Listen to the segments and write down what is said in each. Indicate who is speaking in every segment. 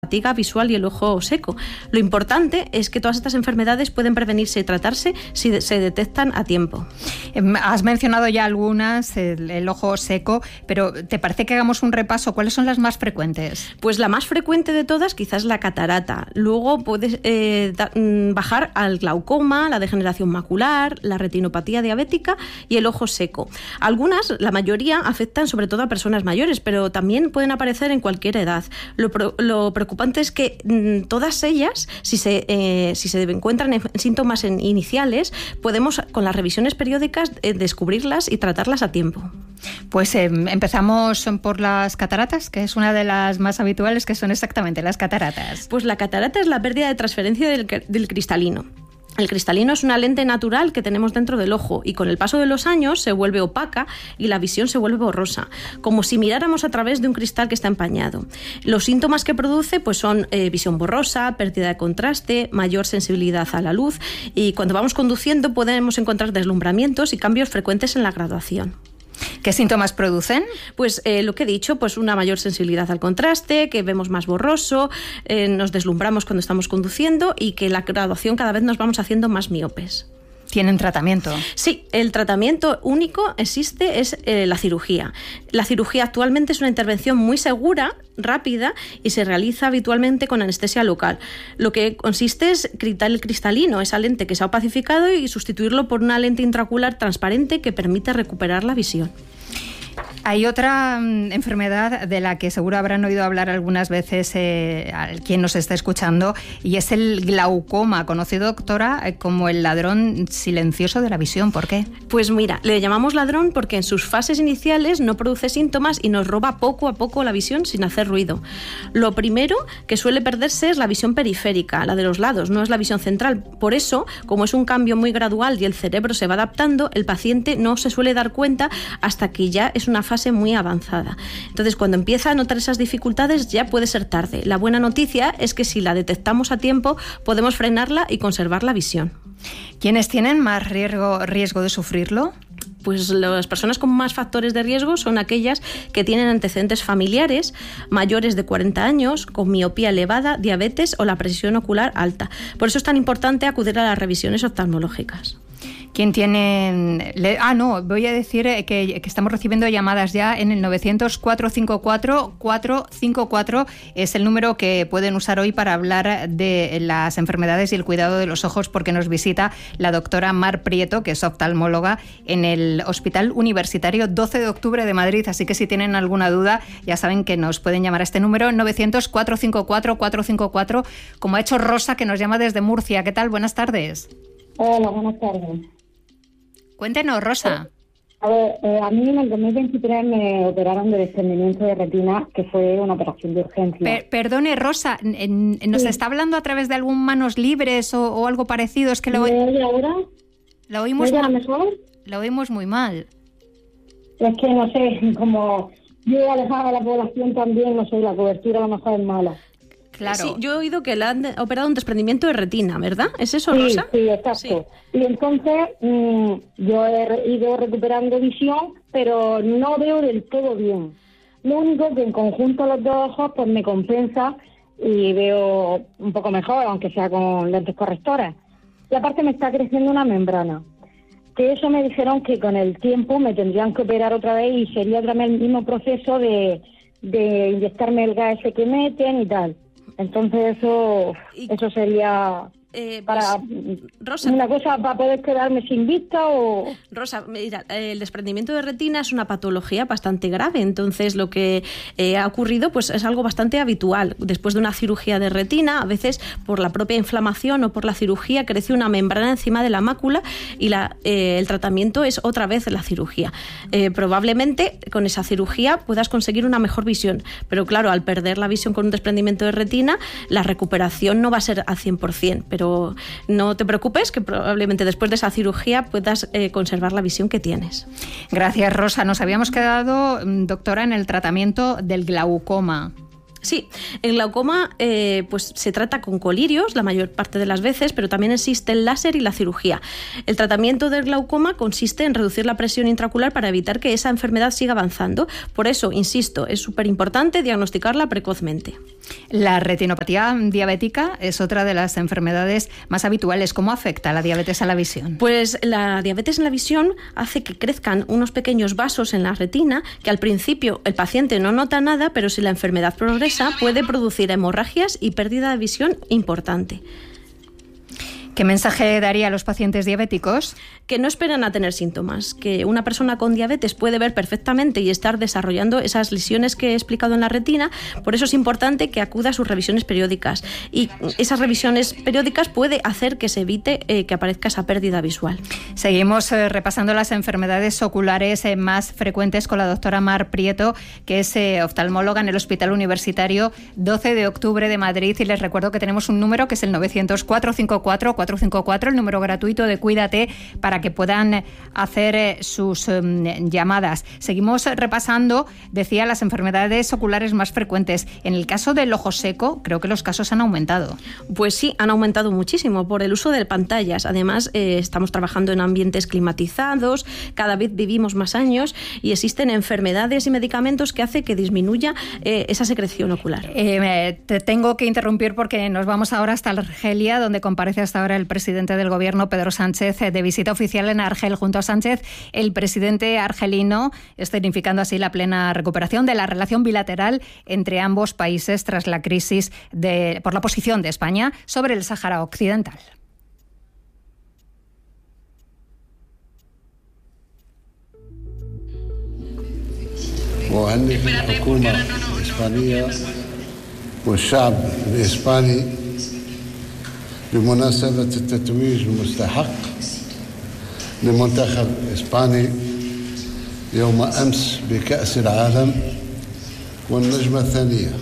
Speaker 1: fatiga visual y el ojo seco. Lo importante es que todas estas enfermedades pueden prevenirse y tratarse si se detectan a tiempo.
Speaker 2: Has mencionado ya algunas, el ojo seco, pero ¿te parece que hagamos un repaso? ¿Cuáles son las más frecuentes?
Speaker 1: Pues la más frecuente de todas quizás la catarata. Luego puedes bajar al glaucoma, la degeneración macular, la retinopatía diabética y el ojo seco. Algunas, la mayoría, afectan sobre todo a personas mayores, pero también pueden aparecer en cualquier edad. Lo preocupante es que todas ellas, si se encuentran en síntomas iniciales, podemos con las revisiones periódicas descubrirlas y tratarlas a tiempo.
Speaker 2: Pues empezamos por las cataratas, que es una de las más habituales, que son exactamente las cataratas.
Speaker 1: Pues la catarata es la pérdida de transferencia del cristalino. El cristalino es una lente natural que tenemos dentro del ojo y con el paso de los años se vuelve opaca y la visión se vuelve borrosa, como si miráramos a través de un cristal que está empañado. Los síntomas que produce pues son visión borrosa, pérdida de contraste, mayor sensibilidad a la luz y cuando vamos conduciendo podemos encontrar deslumbramientos y cambios frecuentes en la graduación.
Speaker 2: ¿Qué síntomas producen?
Speaker 1: Pues lo que he dicho, pues una mayor sensibilidad al contraste, que vemos más borroso, nos deslumbramos cuando estamos conduciendo y que la graduación cada vez nos vamos haciendo más miopes.
Speaker 2: ¿Tienen tratamiento?
Speaker 1: Sí, el tratamiento único existe es la cirugía. La cirugía actualmente es una intervención muy segura, rápida y se realiza habitualmente con anestesia local. Lo que consiste es quitar el cristalino, esa lente que se ha opacificado, y sustituirlo por una lente intraocular transparente que permite recuperar la visión.
Speaker 2: Hay otra enfermedad de la que seguro habrán oído hablar algunas veces quien nos está escuchando, y es el glaucoma, conocido, doctora, como el ladrón silencioso de la visión. ¿Por qué?
Speaker 1: Pues mira, le llamamos ladrón porque en sus fases iniciales no produce síntomas y nos roba poco a poco la visión sin hacer ruido. Lo primero que suele perderse es la visión periférica, la de los lados, no es la visión central. Por eso, como es un cambio muy gradual y el cerebro se va adaptando, el paciente no se suele dar cuenta hasta que ya es una fase muy avanzada. Entonces, cuando empieza a notar esas dificultades, ya puede ser tarde. La buena noticia es que si la detectamos a tiempo, podemos frenarla y conservar la visión.
Speaker 2: ¿Quiénes tienen más riesgo de sufrirlo?
Speaker 1: Pues las personas con más factores de riesgo son aquellas que tienen antecedentes familiares, mayores de 40 años, con miopía elevada, diabetes o la presión ocular alta. Por eso es tan importante acudir a las revisiones oftalmológicas.
Speaker 2: ¿Quién tiene...? Voy a decir que estamos recibiendo llamadas ya en el 900-454-454. Es el número que pueden usar hoy para hablar de las enfermedades y el cuidado de los ojos, porque nos visita la doctora Mar Prieto, que es oftalmóloga en el Hospital Universitario 12 de Octubre de Madrid. Así que si tienen alguna duda, ya saben que nos pueden llamar a este número, 900-454-454, como ha hecho Rosa, que nos llama desde Murcia. ¿Qué tal? Buenas tardes.
Speaker 3: Hola, buenas tardes.
Speaker 2: Cuéntenos, Rosa.
Speaker 3: A ver, a mí en el 2023 me operaron de desprendimiento de retina, que fue una operación de urgencia.
Speaker 2: Perdone, Rosa, ¿nos está hablando a través de algún manos libres o algo parecido? Es que
Speaker 3: ¿Me oye ahora?
Speaker 2: ¿La oímos
Speaker 3: mejor?
Speaker 2: La oímos muy mal.
Speaker 3: Es que no sé, como yo alejada de la población también, no sé, la cobertura a lo mejor es mala.
Speaker 2: Claro.
Speaker 1: Sí, yo he oído que le han operado un desprendimiento de retina, ¿verdad? ¿Es eso,
Speaker 3: sí,
Speaker 1: Rosa?
Speaker 3: Sí, exacto. Sí. Y entonces yo he ido recuperando visión, pero no veo del todo bien. Lo único que en conjunto los dos ojos pues me compensa y veo un poco mejor, aunque sea con lentes correctoras. Y aparte me está creciendo una membrana. Que eso me dijeron que con el tiempo me tendrían que operar otra vez y sería otra vez el mismo proceso de inyectarme el gas ese que meten y tal. Entonces eso sería para
Speaker 1: Rosa,
Speaker 3: una cosa para poder quedarme sin vista o...
Speaker 1: Rosa, mira, el desprendimiento de retina es una patología bastante grave, entonces lo que ha ocurrido pues es algo bastante habitual. Después de una cirugía de retina, a veces por la propia inflamación o por la cirugía crece una membrana encima de la mácula y el tratamiento es otra vez la cirugía. Probablemente con esa cirugía puedas conseguir una mejor visión, pero claro, al perder la visión con un desprendimiento de retina, la recuperación no va a ser al 100%, pero no te preocupes, que probablemente después de esa cirugía puedas conservar la visión que tienes.
Speaker 2: Gracias, Rosa. Nos habíamos quedado, doctora, en el tratamiento del glaucoma.
Speaker 1: Sí, el glaucoma pues se trata con colirios la mayor parte de las veces, pero también existe el láser y la cirugía. El tratamiento del glaucoma consiste en reducir la presión intraocular para evitar que esa enfermedad siga avanzando. Por eso, insisto, es súper importante diagnosticarla precozmente.
Speaker 2: La retinopatía diabética es otra de las enfermedades más habituales. ¿Cómo afecta la diabetes a la visión?
Speaker 1: Pues la diabetes en la visión hace que crezcan unos pequeños vasos en la retina que al principio el paciente no nota nada, pero si la enfermedad progresa puede producir hemorragias y pérdida de visión importante.
Speaker 2: ¿Qué mensaje daría a los pacientes diabéticos?
Speaker 1: Que no esperan a tener síntomas, que una persona con diabetes puede ver perfectamente y estar desarrollando esas lesiones que he explicado en la retina. Por eso es importante que acuda a sus revisiones periódicas, y esas revisiones periódicas puede hacer que se evite que aparezca esa pérdida visual.
Speaker 2: Seguimos repasando las enfermedades oculares más frecuentes con la doctora Mar Prieto, que es oftalmóloga en el Hospital Universitario 12 de Octubre de Madrid, y les recuerdo que tenemos un número que es el 900-454-454, el número gratuito de Cuídate, para que puedan hacer sus llamadas. Seguimos repasando, decía, las enfermedades oculares más frecuentes. En el caso del ojo seco, creo que los casos han aumentado.
Speaker 1: Pues sí, han aumentado muchísimo por el uso de pantallas. Además, estamos trabajando en ambientes climatizados, cada vez vivimos más años y existen enfermedades y medicamentos que hacen que disminuya esa secreción ocular.
Speaker 2: Te tengo que interrumpir porque nos vamos ahora hasta Argelia, donde comparece hasta ahora el presidente del gobierno, Pedro Sánchez, de visita oficial en Argel. Junto a Sánchez, el presidente argelino, escenificando así la plena recuperación de la relación bilateral entre ambos países tras la crisis por la posición de España sobre el Sáhara Occidental.
Speaker 4: وأهنئ الحكومة الإسبانية والشعب الإسباني بمناسبة التتويج المستحق لمنتخب إسباني يوم أمس بكأس العالم والنجمة الثانية.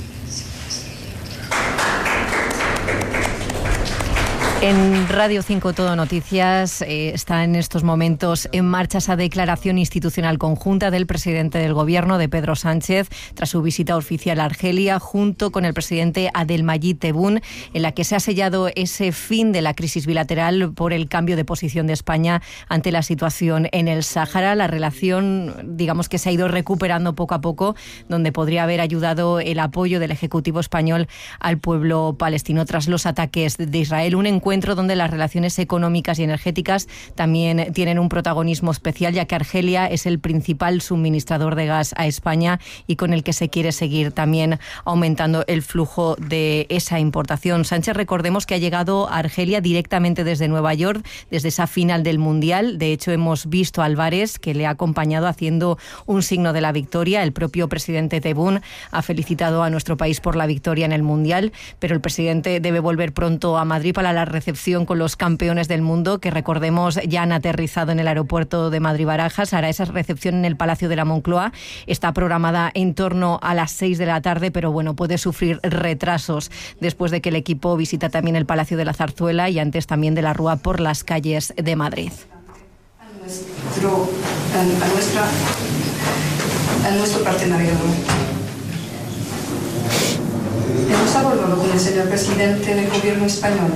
Speaker 5: En Radio 5 Todo Noticias está en estos momentos en marcha esa declaración institucional conjunta del presidente del Gobierno, de Pedro Sánchez, tras su visita oficial a Argelia, junto con el presidente Abdelmadjid Tebboune, en la que se ha sellado ese fin de la crisis bilateral por el cambio de posición de España ante la situación en el Sáhara. La relación, digamos, que se ha ido recuperando poco a poco, donde podría haber ayudado el apoyo del Ejecutivo español al pueblo palestino tras los ataques de Israel. Un encuentro donde las relaciones económicas y energéticas también tienen un protagonismo especial, ya que Argelia es el principal suministrador de gas a España y con el que se quiere seguir también aumentando el flujo de esa importación. Sánchez, recordemos que ha llegado a Argelia directamente desde Nueva York, desde esa final del Mundial. De hecho, hemos visto a Álvarez, que le ha acompañado haciendo un signo de la victoria. El propio presidente Tebboune ha felicitado a nuestro país por la victoria en el Mundial, pero el presidente debe volver pronto a Madrid para la recepción con los campeones del mundo, que recordemos ya han aterrizado en el aeropuerto de Madrid-Barajas. Hará esa recepción en el Palacio de la Moncloa. Está programada en torno a las 6 de la tarde, pero bueno, puede sufrir retrasos después de que el equipo visita también el Palacio de la Zarzuela y antes también de la Rúa por las calles de Madrid.
Speaker 6: A nuestro partenariado. Hemos hablado con el señor presidente del gobierno español.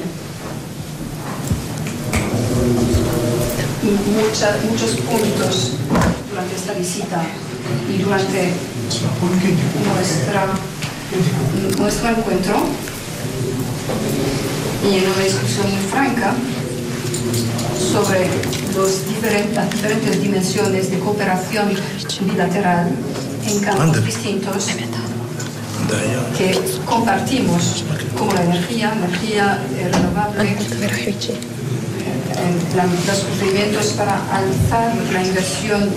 Speaker 6: Muchos puntos durante esta visita y durante nuestro encuentro, y en una discusión muy franca sobre las diferentes dimensiones de cooperación bilateral en campos distintos que compartimos, como la energía renovable, los procedimientos para alzar la inversión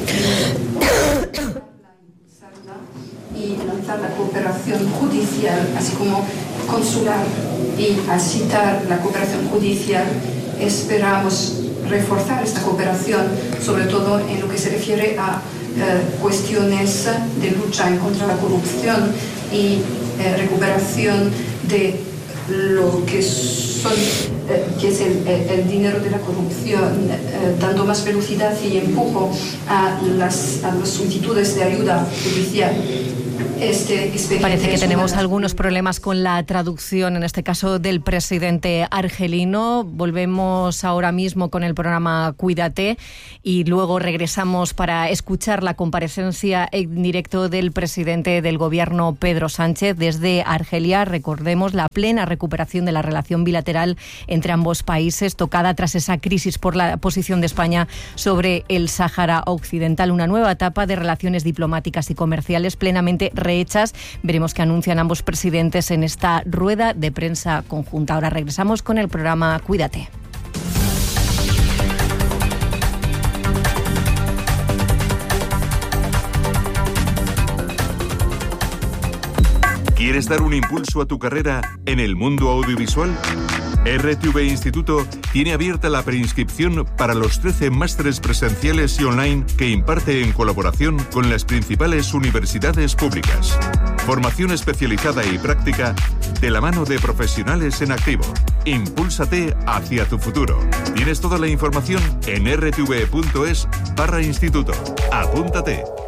Speaker 6: y lanzar la cooperación judicial, así como consular, y al citar la cooperación judicial esperamos reforzar esta cooperación, sobre todo en lo que se refiere a cuestiones de lucha en contra de la corrupción y recuperación de lo que que es el dinero de la corrupción, dando más velocidad y empujo a las solicitudes de ayuda judicial. este expediente.
Speaker 5: Parece que tenemos algunos problemas con la traducción, en este caso del presidente argelino. Volvemos ahora mismo con el programa Cuídate y luego regresamos para escuchar la comparecencia en directo del presidente del gobierno, Pedro Sánchez, desde Argelia. Recordemos la plena recuperación de la relación bilateral entre ambos países, tocada tras esa crisis por la posición de España sobre el Sáhara Occidental. Una nueva etapa de relaciones diplomáticas y comerciales plenamente rehechas. Veremos qué anuncian ambos presidentes en esta rueda de prensa conjunta. Ahora regresamos con el programa Cuídate.
Speaker 7: ¿Quieres dar un impulso a tu carrera en el mundo audiovisual? RTV Instituto tiene abierta la preinscripción para los 13 másteres presenciales y online que imparte en colaboración con las principales universidades públicas. Formación especializada y práctica de la mano de profesionales en activo. Impúlsate hacia tu futuro. Tienes toda la información en rtv.es/instituto. Apúntate.